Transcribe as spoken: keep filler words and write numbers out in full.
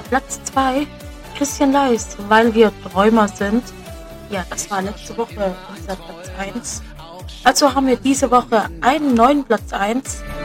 Platz zwei, bisschen leise, weil wir Träumer sind. Ja, das war letzte Woche unser Platz eins. Also haben wir diese Woche einen neuen Platz eins.